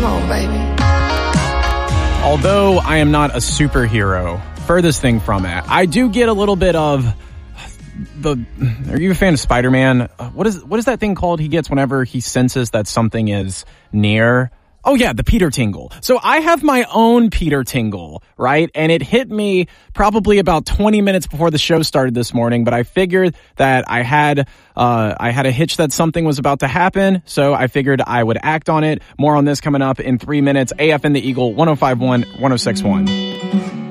on, baby. Although I am not a superhero, furthest thing from it, I do get a little bit of are you a fan of Spider-Man? What is that thing called he gets whenever he senses that something is near? Oh yeah, the Peter Tingle. So I have my own Peter Tingle, right? And it hit me probably about 20 minutes before the show started this morning, but I figured that I had a hitch that something was about to happen, so I figured I would act on it. More on this coming up in 3 minutes. AFN the Eagle, 105.1, 106.1.